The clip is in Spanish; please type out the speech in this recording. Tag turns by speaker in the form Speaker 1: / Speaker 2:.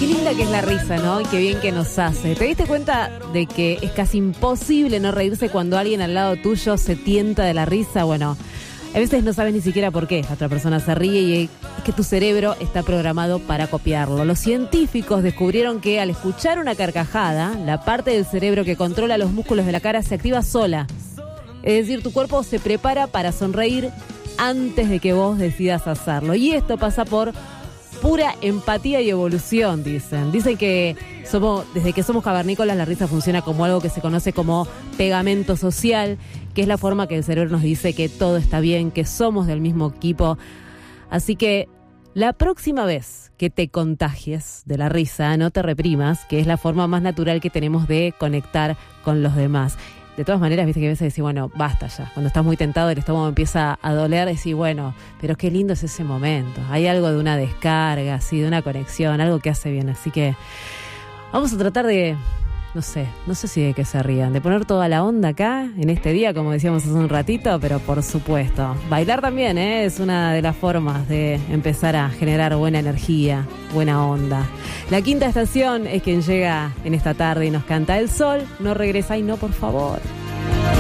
Speaker 1: Qué linda que es la risa, ¿no? Y qué bien que nos hace. ¿Te diste cuenta de que es casi imposible no reírse cuando alguien al lado tuyo se tienta de la risa? Bueno, a veces no sabes ni siquiera por qué la otra persona se ríe y es que tu cerebro está programado para copiarlo. Los científicos descubrieron que al escuchar una carcajada, la parte del cerebro que controla los músculos de la cara se activa sola. Es decir, tu cuerpo se prepara para sonreír antes de que vos decidas hacerlo. Y esto pasa por pura empatía y evolución, dicen. Dicen que desde que somos cavernícolas, la risa funciona como algo que se conoce como pegamento social, que es la forma que el cerebro nos dice que todo está bien, que somos del mismo equipo. Así que la próxima vez que te contagies de la risa, no te reprimas, que es la forma más natural que tenemos de conectar con los demás. De todas maneras, viste que a veces decís, bueno, basta ya. Cuando estás muy tentado, el estómago empieza a doler, decís, bueno, pero qué lindo es ese momento. Hay algo de una descarga, así, de una conexión, algo que hace bien. Así que vamos a tratar de, no sé si de que se rían, de poner toda la onda acá, en este día, como decíamos hace un ratito, pero por supuesto. Bailar también, es una de las formas de empezar a generar buena energía, buena onda. La quinta estación es quien llega en esta tarde y nos canta El sol, no regresa y no, por favor.